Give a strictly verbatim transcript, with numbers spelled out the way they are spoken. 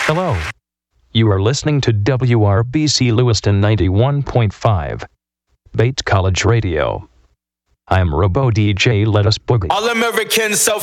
Hello. You are listening to W R B C Lewiston ninety-one point five, Bates College Radio. I'm Robo D J Let Us Boogie. All American self